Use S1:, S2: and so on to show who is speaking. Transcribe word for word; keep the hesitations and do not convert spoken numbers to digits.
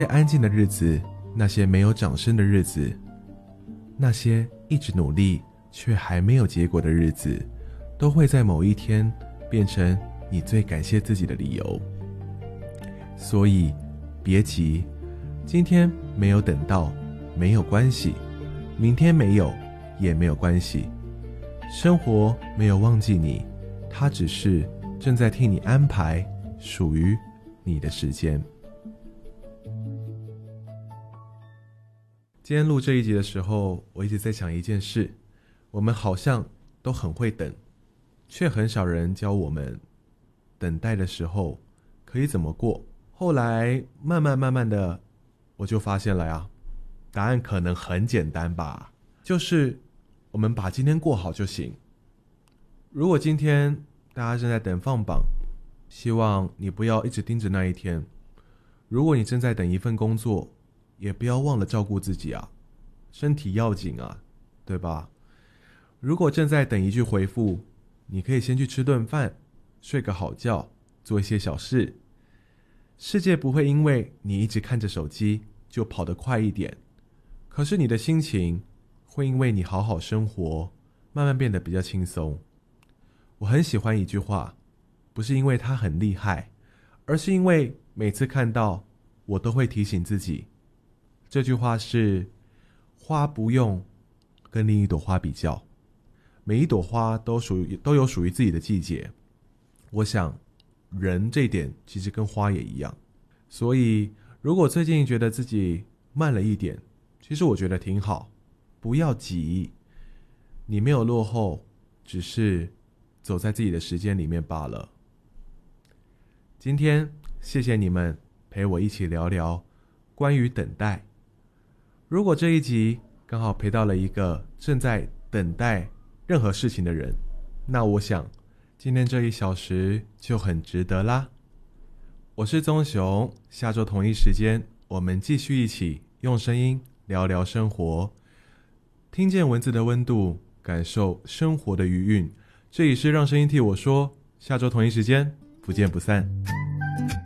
S1: 安静的日子，那些没有掌声的日子，那些一直努力却还没有结果的日子，都会在某一天变成你最感谢自己的理由。所以别急，今天没有等到没有关系，明天没有也没有关系，生活没有忘记你，它只是正在替你安排属于你的时间。今天录这一集的时候，我一直在想一件事，我们好像都很会等，却很少人教我们等待的时候可以怎么过。后来慢慢慢慢的，我就发现了呀，答案可能很简单吧，就是我们把今天过好就行。如果今天大家正在等放榜，希望你不要一直盯着那一天。如果你正在等一份工作，也不要忘了照顾自己啊，身体要紧啊，对吧？如果正在等一句回复，你可以先去吃顿饭，睡个好觉，做一些小事。世界不会因为你一直看着手机就跑得快一点，可是你的心情会因为你好好生活，慢慢变得比较轻松。我很喜欢一句话，不是因为它很厉害，而是因为每次看到，我都会提醒自己。这句话是：花不用跟另一朵花比较，每一朵花都属于都有属于自己的季节。我想，人这一点其实跟花也一样。所以，如果最近觉得自己慢了一点，其实我觉得挺好，不要急。你没有落后，只是走在自己的时间里面罢了。今天，谢谢你们陪我一起聊聊关于等待。如果这一集刚好陪到了一个正在等待任何事情的人，那我想今天这一小时就很值得啦。我是宗雄，下周同一时间我们继续一起用声音聊聊生活，听见文字的温度，感受生活的余韵。这里是让声音替我说，下周同一时间不见不散。